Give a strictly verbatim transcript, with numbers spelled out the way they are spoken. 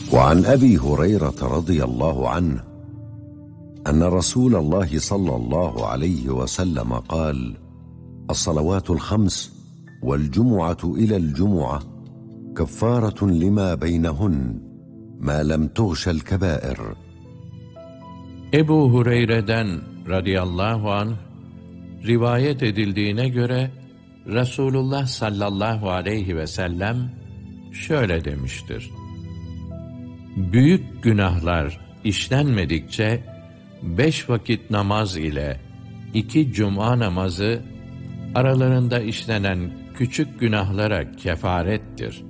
وعن أبي هريرة رضي الله عنه أن رسول الله صلى الله عليه وسلم قال: الصلوات الخمس والجمعة إلى الجمعة كفارة لما بينهن ما لم تغش الكبائر. Ebu Hureyre'den radıyallahu anh rivayet edildiğine göre Resulullah sallallahu aleyhi ve sellem şöyle demiştir: büyük günahlar işlenmedikçe beş vakit namaz ile iki cuma namazı aralarında işlenen küçük günahlara kefarettir.